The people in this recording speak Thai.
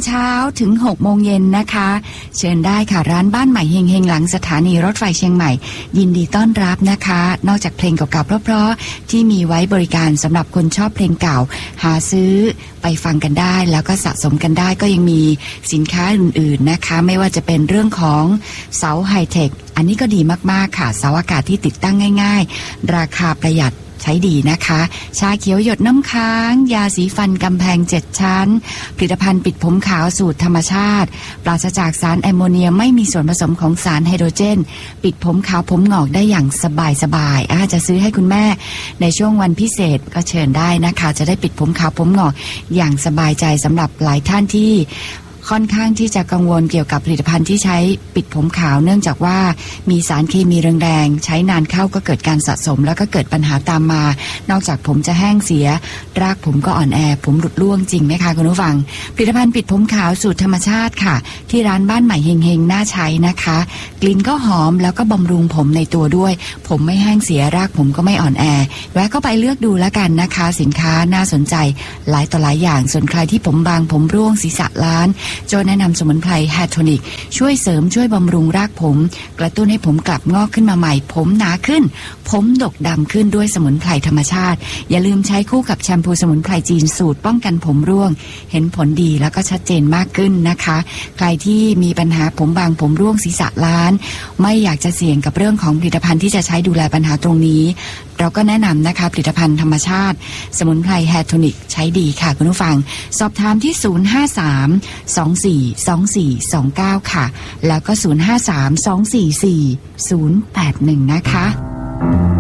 เช้าถึง6 โมงเย็นนะคะเชิญได้ค่ะร้านบ้านใหม่เฮงๆหลังสถานีรถไฟเชียงใหม่ยินดีต้อนรับนะคะนอกจากเพลงเก่าๆเพราะๆที่มีไว้บริการสำหรับคนชอบเพลงเก่าหาซื้อไปฟังกันได้แล้วก็สะสมกันได้ก็ยังมีสินค้าอื่นๆนะคะไม่ว่าจะเป็นเรื่องของเสาไฮเทคอันนี้ก็ดีมากๆค่ะเสาอากาศที่ติดตั้งง่ายๆราคาประหยัดใช้ดีนะคะชาเขียวหยดน้ำค้างยาสีฟันกำแพง7 ชั้นผลิตภัณฑ์ปิดผมขาวสูตรธรรมชาติปราศจากสารแอมโมเนียไม่มีส่วนผสมของสารไฮโดรเจนปิดผมขาวผมงอกได้อย่างสบายๆจะซื้อให้คุณแม่ในช่วงวันพิเศษก็เชิญได้นะคะจะได้ปิดผมขาวผมงอกอย่างสบายใจสำหรับหลายท่านที่ค่อนข้างที่จะกังวลเกี่ยวกับผลิตภัณฑ์ที่ใช้ปิดผมขาวเนื่องจากว่ามีสารเคมีแรงๆใช้นานเข้าก็เกิดการสะสมแล้วก็เกิดปัญหาตามมานอกจากผมจะแห้งเสียรากผมก็อ่อนแอผมหลุดร่วงจริงไหมคะคุณผู้ฟังผลิตภัณฑ์ปิดผมขาวสูตรธรรมชาติค่ะที่ร้านบ้านใหม่เฮงๆน่าใช้นะคะกลิ่นก็หอมแล้วก็บำรุงผมในตัวด้วยผมไม่แห้งเสียรากผมก็ไม่อ่อนแอแวะเข้าไปเลือกดูแล้วกันนะคะสินค้าน่าสนใจหลายต่อหลายอย่างส่วนใครที่ผมบางผมร่วงศีรษะล้านโจแนะนำสมุนไพรแฮโทนิกช่วยเสริมช่วยบำรุงรากผมกระตุ้นให้ผมกลับงอกขึ้นมาใหม่ผมหนาขึ้นผมดกดำขึ้นด้วยสมุนไพรธรรมชาติอย่าลืมใช้คู่กับแชมพูสมุนไพรจีนสูตรป้องกันผมร่วงเห็นผลดีแล้วก็ชัดเจนมากขึ้นนะคะใครที่มีปัญหาผมบางผมร่วงศีรษะล้านไม่อยากจะเสี่ยงกับเรื่องของผลิตภัณฑ์ที่จะใช้ดูแลปัญหาตรงนี้เราก็แนะนำนะคะผลิตภัณฑ์ธรรมชาติสมุนไพรแฮโทนิกใช้ดีค่ะคุณผู้ฟังสอบถามที่053242429ค่ะแล้วก็053244081นะคะ